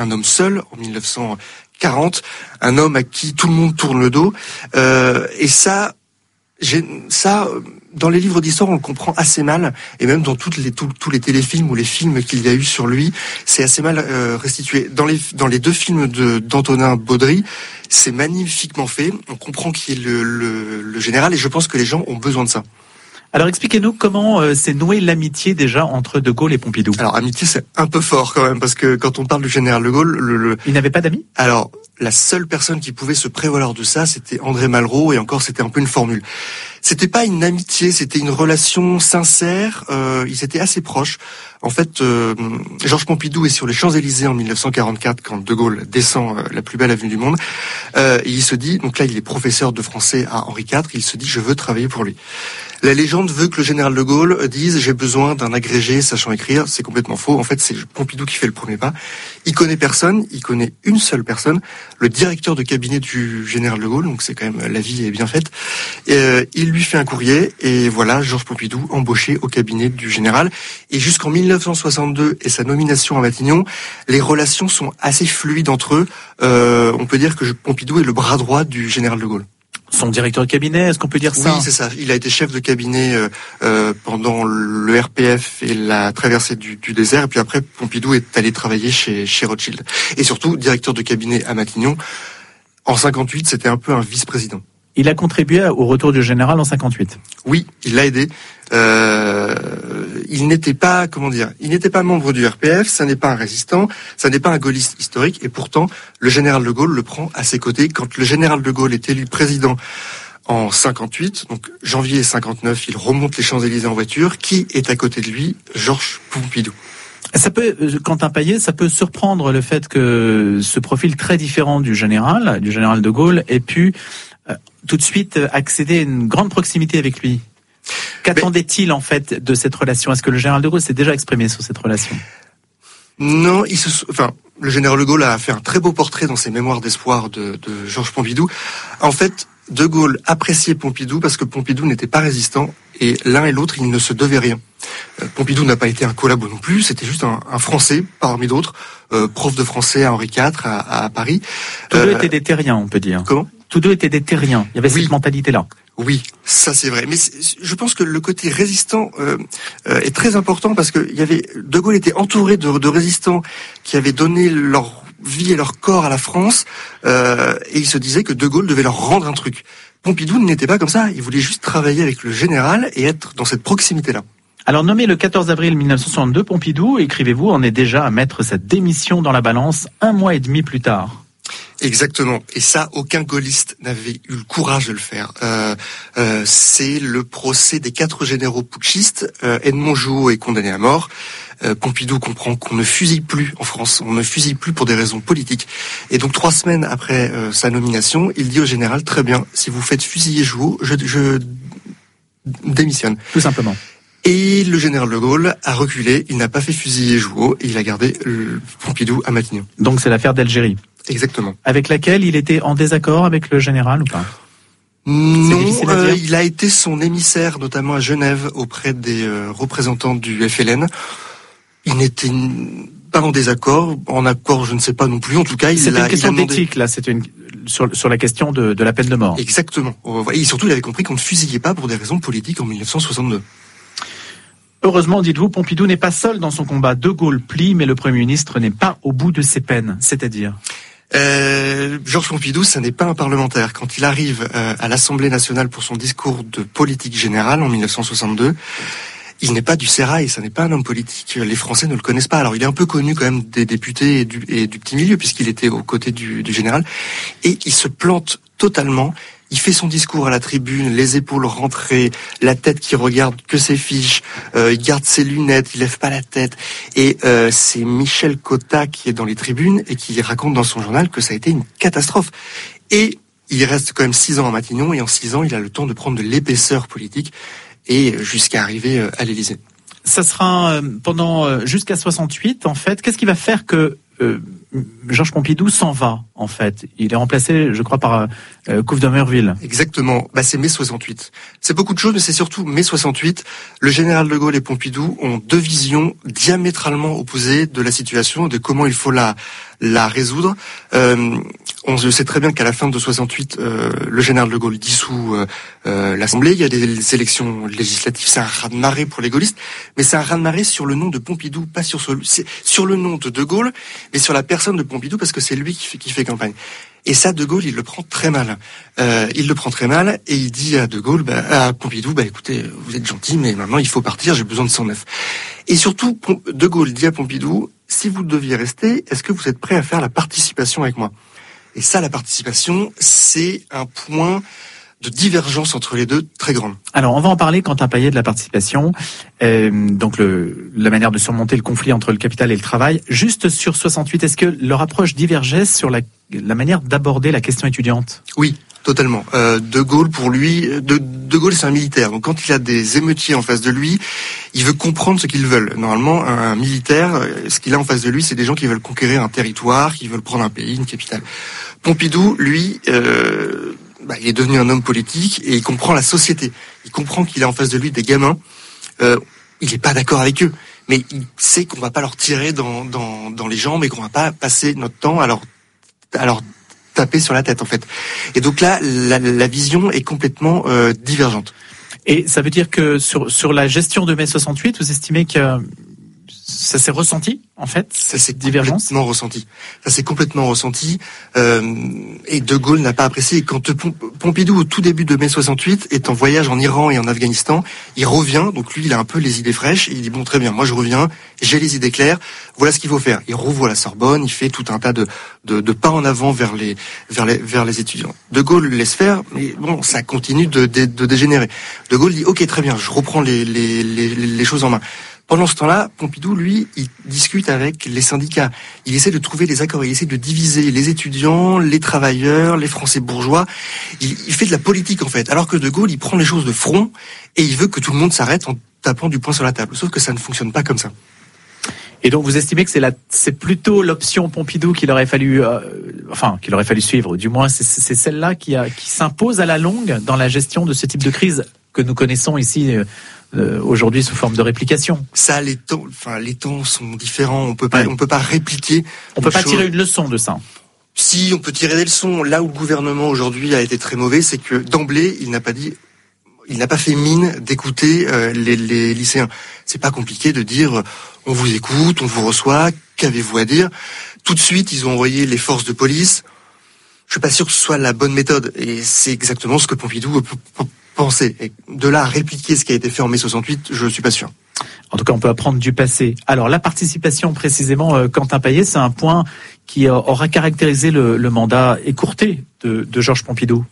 un homme seul en 1940, un homme à qui tout le monde tourne le dos. Et ça, dans les livres d'histoire, on le comprend assez mal, et même dans tous les téléfilms ou les films qu'il y a eu sur lui, c'est assez mal restitué. Dans les deux films d'Antonin Baudry, c'est magnifiquement fait. On comprend qui est le général, et je pense que les gens ont besoin de ça. Alors expliquez-nous comment s'est nouée l'amitié déjà entre De Gaulle et Pompidou. Alors amitié, c'est un peu fort quand même, parce que quand on parle du général de Gaulle, il n'avait pas d'amis ? Alors la seule personne qui pouvait se prévaloir de ça, c'était André Malraux, et encore c'était un peu une formule. C'était pas une amitié, c'était une relation sincère. Ils étaient assez proches. En fait, Georges Pompidou est sur les Champs-Élysées en 1944 quand De Gaulle descend la plus belle avenue du monde. Et il se dit, donc là il est professeur de français à Henri IV, il se dit je veux travailler pour lui. La légende veut que le général de Gaulle dise j'ai besoin d'un agrégé sachant écrire. C'est complètement faux. En fait, c'est Pompidou qui fait le premier pas. Il connaît personne, il connaît une seule personne, le directeur de cabinet du général de Gaulle. Donc c'est quand même, la vie est bien faite. Il lui fait un courrier et voilà Georges Pompidou embauché au cabinet du général. Et jusqu'en 1962 et sa nomination à Matignon, les relations sont assez fluides entre eux. On peut dire que Pompidou est le bras droit du général de Gaulle. Son directeur de cabinet, est-ce qu'on peut dire ça ? Oui, c'est ça. Il a été chef de cabinet pendant le RPF et la traversée du désert. Et puis après, Pompidou est allé travailler chez Rothschild. Et surtout, directeur de cabinet à Matignon. En 58, c'était un peu un vice-président. Il a contribué au retour du général en 58. Oui, il l'a aidé. Il n'était pas, il n'était pas membre du RPF, ça n'est pas un résistant, ça n'est pas un gaulliste historique, et pourtant, le général de Gaulle le prend à ses côtés. Quand le général de Gaulle est élu président en 58, donc janvier 59, il remonte les Champs-Élysées en voiture. Qui est à côté de lui ? Georges Pompidou. Ça peut, Quentin Paillet, ça peut surprendre le fait que ce profil très différent du général de Gaulle ait pu tout de suite accéder à une grande proximité avec lui. Qu'attendait-il en fait de cette relation ? Est-ce que le général de Gaulle s'est déjà exprimé sur cette relation ? Non, le général de Gaulle a fait un très beau portrait dans ses mémoires d'espoir de Georges Pompidou. En fait, de Gaulle appréciait Pompidou parce que Pompidou n'était pas résistant et l'un et l'autre, ils ne se devaient rien. Pompidou n'a pas été un collabo non plus, c'était juste un Français parmi d'autres, prof de français à Henri IV à Paris. Tous deux étaient des terriens, on peut dire. Comment ? Tous deux étaient des terriens. Il y avait cette mentalité-là. Oui, ça c'est vrai. Mais je pense que le côté résistant est très important parce que De Gaulle était entouré de résistants qui avaient donné leur vie et leur corps à la France, et il se disait que De Gaulle devait leur rendre un truc. Pompidou n'était pas comme ça. Il voulait juste travailler avec le général et être dans cette proximité-là. Alors nommé le 14 avril 1962, Pompidou, écrivez-vous, en est déjà à mettre sa démission dans la balance 1 mois et demi plus tard. Exactement. Et ça, aucun gaulliste n'avait eu le courage de le faire. C'est le procès des 4 généraux putschistes. Edmond Jouhaud est condamné à mort. Pompidou comprend qu'on ne fusille plus en France. On ne fusille plus pour des raisons politiques. Et donc 3 semaines après sa nomination, il dit au général, très bien, si vous faites fusiller Jouhaud, je démissionne. Tout simplement. Et le général de Gaulle a reculé, il n'a pas fait fusiller Jouhaud, et il a gardé Pompidou à Matignon. Donc c'est l'affaire d'Algérie. Exactement. Avec laquelle il était en désaccord avec le général ou pas ? Non, il a été son émissaire, notamment à Genève, auprès des représentants du FLN. Il n'était pas en désaccord, en accord, je ne sais pas non plus. En tout cas, c'était une question d'éthique, là. C'était sur la question de la peine de mort. Exactement. Et surtout, il avait compris qu'on ne fusillait pas pour des raisons politiques en 1962. Heureusement, dites-vous, Pompidou n'est pas seul dans son combat. De Gaulle plie, mais le Premier ministre n'est pas au bout de ses peines. C'est-à-dire Georges Pompidou, ça n'est pas un parlementaire. Quand il arrive à l'Assemblée nationale pour son discours de politique générale en 1962, il n'est pas du sérail, ça n'est pas un homme politique. Les Français ne le connaissent pas. Alors il est un peu connu quand même des députés et du petit milieu, puisqu'il était aux côtés du général. Et il se plante totalement. Il fait son discours à la tribune, les épaules rentrées, la tête qui regarde que ses fiches, il garde ses lunettes, il lève pas la tête. Et c'est Michel Cotta qui est dans les tribunes et qui raconte dans son journal que ça a été une catastrophe. Et il reste quand même 6 ans à Matignon, et en 6 ans, il a le temps de prendre de l'épaisseur politique et jusqu'à arriver à l'Élysée. Ça sera pendant jusqu'à 68, en fait. Qu'est-ce qui va faire que Georges Pompidou s'en va, en fait. Il est remplacé, je crois, par Couve de Murville. Exactement. C'est mai 68. C'est beaucoup de choses, mais c'est surtout mai 68. Le général de Gaulle et Pompidou ont deux visions diamétralement opposées de la situation, de comment il faut la résoudre. On sait très bien qu'à la fin de 68, le général de Gaulle dissout l'Assemblée. Il y a des élections législatives. C'est un raz-de-marée pour les gaullistes, mais c'est un raz-de-marée sur le nom de Pompidou, pas sur le nom de Gaulle, mais sur la personne de Pompidou, parce que c'est lui qui fait campagne. Et ça, De Gaulle, il le prend très mal. Et il dit à De Gaulle, à Pompidou, écoutez, vous êtes gentil, mais maintenant il faut partir, j'ai besoin de 109. Et surtout, De Gaulle dit à Pompidou, si vous deviez rester, est-ce que vous êtes prêt à faire la participation avec moi? Et ça, la participation, c'est un point de divergence entre les deux très grande. Alors, on va en parler, Quentin Paillet, de la participation. Donc, la manière de surmonter le conflit entre le capital et le travail. Juste sur 68, est-ce que leur approche divergeait sur la manière d'aborder la question étudiante? Oui, totalement. De Gaulle, pour lui, De Gaulle, c'est un militaire. Donc, quand il a des émeutiers en face de lui, il veut comprendre ce qu'ils veulent. Normalement, un militaire, ce qu'il a en face de lui, c'est des gens qui veulent conquérir un territoire, qui veulent prendre un pays, une capitale. Pompidou, lui, il est devenu un homme politique et il comprend la société. Il comprend qu'il a en face de lui des gamins. Il n'est pas d'accord avec eux, mais il sait qu'on va pas leur tirer dans les jambes et qu'on va pas passer notre temps à leur taper sur la tête, en fait. Et donc là, la vision est complètement divergente. Et ça veut dire que sur la gestion de mai 68, vous estimez que ça s'est ressenti, en fait, cette divergence? Ça s'est complètement ressenti. Et De Gaulle n'a pas apprécié. Et quand Pompidou, au tout début de mai 68, est en voyage en Iran et en Afghanistan, il revient. Donc lui, il a un peu les idées fraîches. Et il dit, bon, très bien, moi je reviens, j'ai les idées claires. Voilà ce qu'il faut faire. Il rouvre la Sorbonne, il fait tout un tas de pas en avant vers les étudiants. De Gaulle laisse faire, mais bon, ça continue de dégénérer. De Gaulle dit, ok, très bien, je reprends les choses en main. Pendant ce temps-là, Pompidou, lui, il discute avec les syndicats. Il essaie de trouver des accords. Il essaie de diviser les étudiants, les travailleurs, les Français bourgeois. Il fait de la politique, en fait. Alors que De Gaulle, il prend les choses de front et il veut que tout le monde s'arrête en tapant du poing sur la table. Sauf que ça ne fonctionne pas comme ça. Et donc, vous estimez que c'est plutôt l'option Pompidou qu'il aurait fallu suivre. Du moins, c'est celle-là qui s'impose à la longue dans la gestion de ce type de crise que nous connaissons ici aujourd'hui sous forme de réplication. Ça, les temps sont différents. On peut pas répliquer. On peut pas tirer une leçon de ça. Si, on peut tirer des leçons. Là où le gouvernement aujourd'hui a été très mauvais, c'est que d'emblée, il n'a pas fait mine d'écouter les lycéens. C'est pas compliqué de dire on vous écoute, on vous reçoit, qu'avez-vous à dire? Tout de suite, ils ont envoyé les forces de police. Je suis pas sûr que ce soit la bonne méthode. Et c'est exactement ce que Pompidou pensait. Et de là à répliquer ce qui a été fait en mai 68, je suis pas sûr. En tout cas, on peut apprendre du passé. Alors, la participation, précisément, Quentin Paillet, c'est un point qui aura caractérisé le mandat écourté de Georges Pompidou.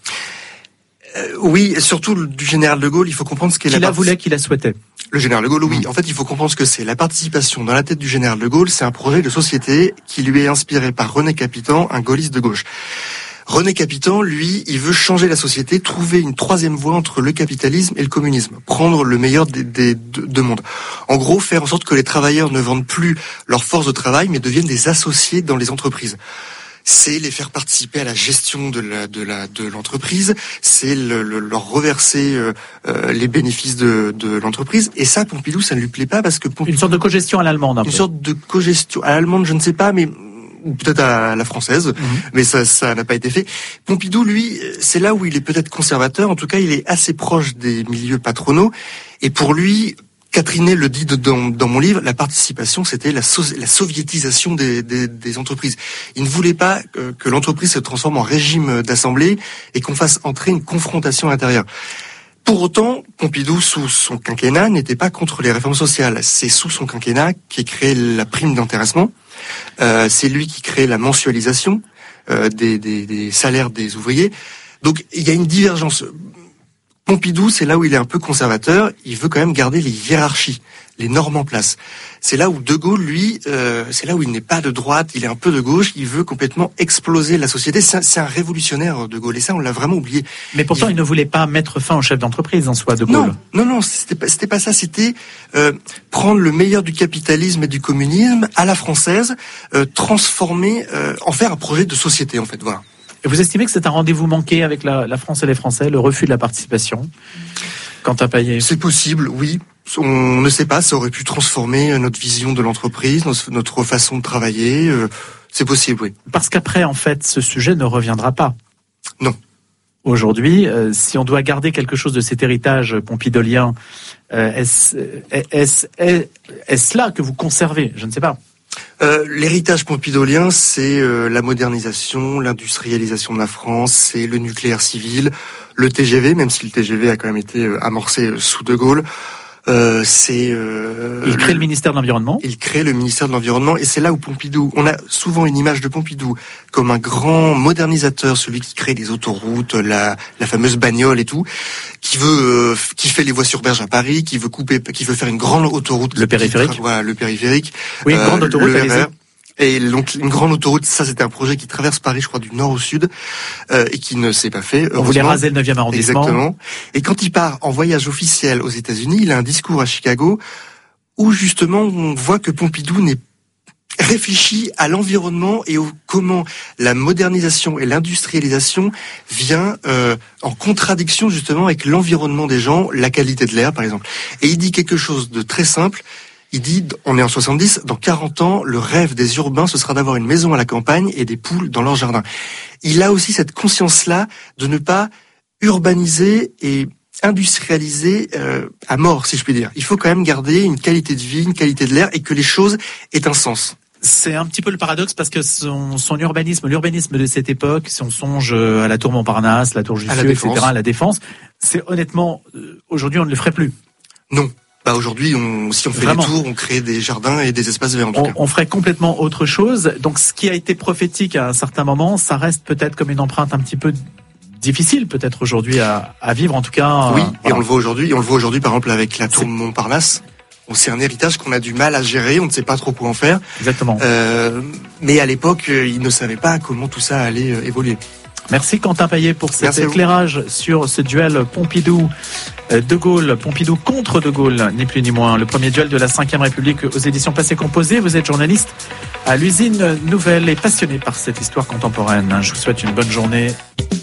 Oui, surtout du général de Gaulle, il faut comprendre ce qu'est qu'il la voulait, qu'il la souhaitait. Le général de Gaulle, oui. En fait, il faut comprendre ce que c'est. La participation dans la tête du général de Gaulle, c'est un projet de société qui lui est inspiré par René Capitan, un gaulliste de gauche. René Capitan, lui, il veut changer la société, trouver une troisième voie entre le capitalisme et le communisme, prendre le meilleur des deux mondes. En gros, faire en sorte que les travailleurs ne vendent plus leur force de travail, mais deviennent des associés dans les entreprises. C'est les faire participer à la gestion de l'entreprise, c'est leur reverser les bénéfices de l'entreprise. Et ça, Pompidou, ça ne lui plaît pas parce que une sorte de cogestion à l'allemande. Une sorte de cogestion à l'allemande, je ne sais pas, mais ou peut-être à la française, mais ça n'a pas été fait. Pompidou, lui, c'est là où il est peut-être conservateur. En tout cas, il est assez proche des milieux patronaux. Et pour lui, Catherine le dit dans mon livre, la participation, c'était la soviétisation des entreprises. Il ne voulait pas que l'entreprise se transforme en régime d'assemblée et qu'on fasse entrer une confrontation intérieure. Pour autant, Pompidou, sous son quinquennat, n'était pas contre les réformes sociales. C'est sous son quinquennat qu'est créée la prime d'intéressement. C'est lui qui crée la mensualisation des salaires des ouvriers. Donc, il y a une divergence. Pompidou, c'est là où il est un peu conservateur. Il veut quand même garder les hiérarchies. les normes en place. C'est là où De Gaulle, lui, c'est là où il n'est pas de droite, il est un peu de gauche, il veut complètement exploser la société. C'est un révolutionnaire, De Gaulle, et ça, on l'a vraiment oublié. Mais pourtant, il ne voulait pas mettre fin au chef d'entreprise en soi, De Gaulle. Non, c'était pas ça. C'était prendre le meilleur du capitalisme et du communisme à la française, transformer, en faire un projet de société, en fait. Voilà. Et vous estimez que c'est un rendez-vous manqué avec la France et les Français, le refus de la participation ? Quentin Paillet. C'est possible, oui. On ne sait pas, ça aurait pu transformer notre vision de l'entreprise, notre façon de travailler. C'est possible, oui. Parce qu'après, en fait, ce sujet ne reviendra pas. Non. Aujourd'hui, si on doit garder quelque chose de cet héritage pompidolien, est-ce là que vous conservez ? Je ne sais pas. L'héritage pompidolien, c'est la modernisation, l'industrialisation de la France, c'est le nucléaire civil, le TGV, même si le TGV a quand même été amorcé sous De Gaulle. Il crée le ministère de l'Environnement. Il crée le ministère de l'Environnement, et c'est là où Pompidou, on a souvent une image de Pompidou comme un grand modernisateur, celui qui crée les autoroutes, la fameuse bagnole et tout, qui fait les voies sur berge à Paris, qui veut faire une grande autoroute. Le périphérique. Voilà, le périphérique. Oui, une grande autoroute, allez-y. Et donc une grande autoroute, ça c'était un projet qui traverse Paris, je crois, du nord au sud, et qui ne s'est pas fait. On voulait raser le 9e arrondissement. Exactement. Et quand il part en voyage officiel aux États-Unis, il a un discours à Chicago où justement on voit que Pompidou réfléchit à l'environnement et comment la modernisation et l'industrialisation vient en contradiction justement avec l'environnement des gens, la qualité de l'air par exemple. Et il dit quelque chose de très simple. Il dit, on est en 70, dans 40 ans, le rêve des urbains, ce sera d'avoir une maison à la campagne et des poules dans leur jardin. Il a aussi cette conscience-là de ne pas urbaniser et industrialiser à mort, si je puis dire. Il faut quand même garder une qualité de vie, une qualité de l'air et que les choses aient un sens. C'est un petit peu le paradoxe parce que l'urbanisme de cette époque, si on songe à la tour Montparnasse, la tour Jussieu, etc., à la Défense, c'est honnêtement, aujourd'hui on ne le ferait plus. Non. Aujourd'hui, si on fait des tours, on crée des jardins et des espaces verts en tout cas. On ferait complètement autre chose. Donc ce qui a été prophétique à un certain moment, ça reste peut-être comme une empreinte un petit peu difficile peut-être aujourd'hui à vivre en tout cas. Oui, et on le voit aujourd'hui. Par exemple avec la tour Montparnasse. C'est un héritage qu'on a du mal à gérer, on ne sait pas trop quoi en faire. Exactement. Mais à l'époque, ils ne savaient pas comment tout ça allait évoluer. Merci Quentin Paillet pour cet éclairage sur ce duel Pompidou-De Gaulle, Pompidou contre De Gaulle, ni plus ni moins. Le premier duel de la 5e République aux éditions Passé Composé. Vous êtes journaliste à l'usine Nouvelle et passionné par cette histoire contemporaine. Je vous souhaite une bonne journée.